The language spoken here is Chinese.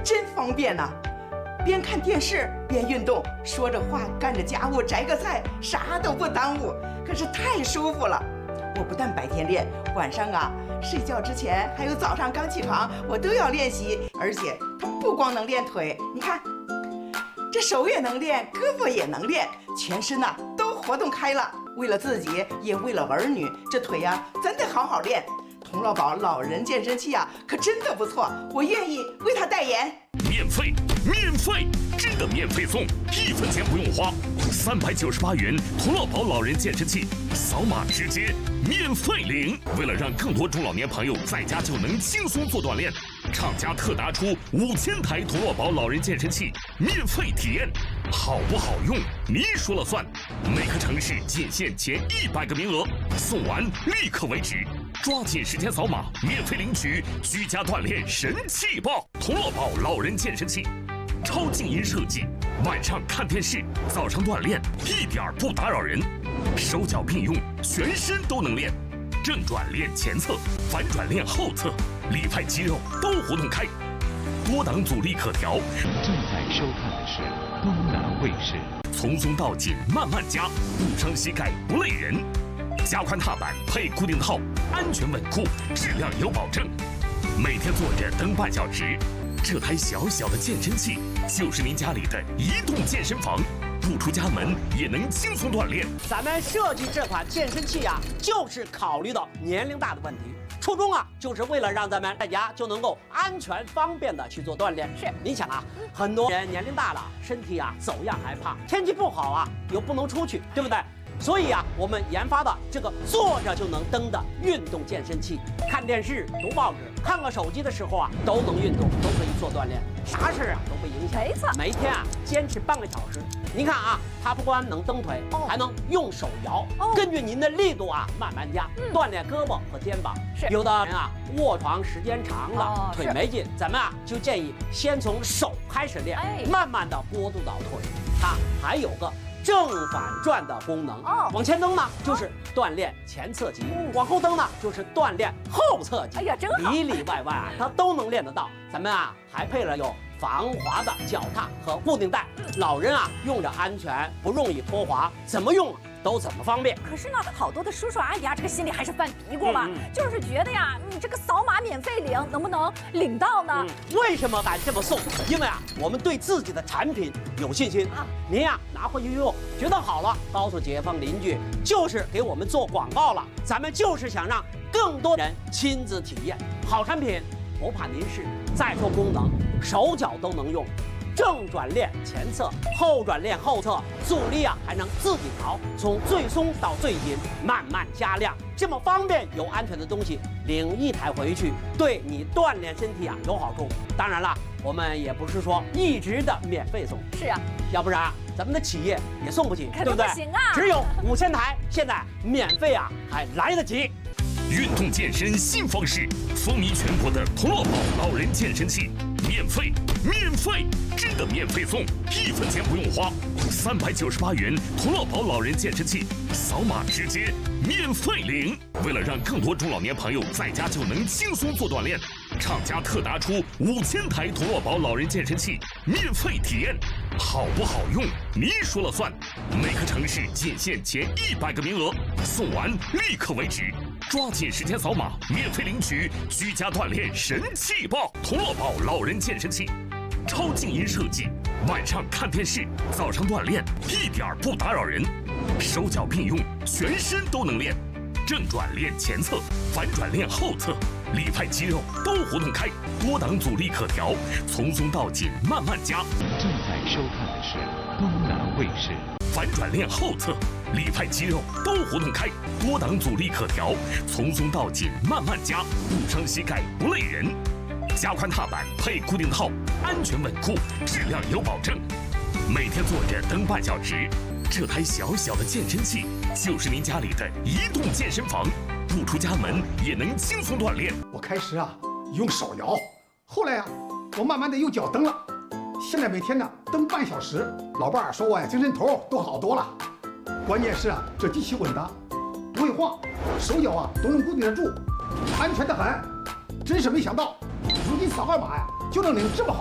真方便呐！边看电视边运动，说着话干着家务，摘个菜，啥都不耽误，可是太舒服了。我不但白天练，晚上啊睡觉之前还有早上刚起床，我都要练习。而且它不光能练腿，你看，这手也能练，胳膊也能练，全身呐都活动开了。为了自己，也为了儿女，这腿呀真得好好练。童乐宝老人健身器啊，可真的不错，我愿意为他代言。 免费，真的免费送，1分钱不用花，398元童乐宝老人健身器，扫码直接免费领。为了让更多中老年朋友在家就能轻松做锻炼，厂家特答出5000台童乐宝老人健身器免费体验，好不好用你说了算。每个城市仅限前100个名额，送完立刻为止。抓紧时间扫码，免费领取居家锻炼神器包童乐宝老人健身器，超静音设计，晚上看电视，早上锻炼一点不打扰人，手脚并用，全身都能练，正转练前侧，反转练后侧，里派肌肉都活动开，多档阻力可调。 正在收看的是东南卫视。 从松到紧慢慢加，不伤膝盖不累人。加宽踏板配固定套，安全稳固，质量有保证。每天坐着蹬半小时，这台小小的健身器就是您家里的移动健身房，不出家门也能轻松锻炼。 咱们设计这款健身器啊，就是考虑到年龄大的问题。初衷啊，就是为了让咱们在家就能够安全方便的去做锻炼。是，你想啊，很多人年龄大了，身体啊走样还怕，天气不好啊又不能出去，对不对？所以啊，我们研发的这个坐着就能蹬的运动健身器，看电视、读报纸、看个手机的时候啊，都能运动，都可以做锻炼，啥事啊都不影响。 没错， 每天啊坚持半个小时。您看啊，它不光能蹬腿，还能用手摇，根据您的力度啊慢慢加，锻炼胳膊和肩膀。是，有的人啊卧床时间长了，腿没劲，咱们啊就建议先从手开始练，慢慢的过渡到腿。它还有个正反转的功能，往前蹬呢就是锻炼前侧肌，往后蹬呢就是锻炼后侧肌。哎呀，真好，里里外外啊它都能练得到。咱们啊还配了有防滑的脚踏和固定带，老人啊用着安全，不容易脱滑，怎么用都怎么方便。 可是呢，好多的叔叔阿姨啊，这个心里还是犯嘀咕嘛，就是觉得呀，你这个扫码免费领，能不能领到呢？ 为什么敢这么送？因为啊，我们对自己的产品有信心啊。您呀拿回去用，觉得好了，告诉街坊邻居，就是给我们做广告了。咱们就是想让更多人亲自体验好产品，不怕您试。再说功能，手脚都能用。正转练前侧，后转练后侧，阻力啊还能自己调，从最松到最紧，慢慢加量，这么方便又安全的东西，领一台回去，对你锻炼身体啊有好处。当然了，我们也不是说一直的免费送， 是啊， 要不然咱们的企业也送不起，对不对？ 不行啊， 只有5000台，现在免费啊还来得及。 运动健身新方式，风靡全国的童乐宝老人健身器，免费，真的免费送，1分钱不用花，398元童乐宝老人健身器，扫码直接免费领。为了让更多中老年朋友在家就能轻松做锻炼，厂家特答出5000台童乐宝老人健身器免费体验，好不好用你说了算。每个城市仅限前100个名额，送完立刻为止。抓紧时间扫码，免费领取居家锻炼神器包童乐宝老人健身器，超静音设计，晚上看电视，早上锻炼一点不打扰人，手脚并用，全身都能练，正转练前侧，反转练后侧，里派肌肉都活动开，多档阻力可调，从松到紧慢慢加。 正在收看的是东南卫视。 反转练后侧，里派肌肉都活动开，多档阻力可调，从松到紧慢慢加，不伤膝盖不累人。加宽踏板配固定套，安全稳固，质量有保证。每天坐着蹬半小时，这台小小的健身器就是您家里的移动健身房，不出家门也能轻松锻炼。 我开始啊用手摇，后来啊我慢慢的用脚蹬了。现在每天呢蹬半小时，老伴儿说我呀精神头都好多了。关键是啊这机器稳当，不会晃，手脚啊都能固定得住，安全得很。真是没想到，如今扫个码呀就能领这么好。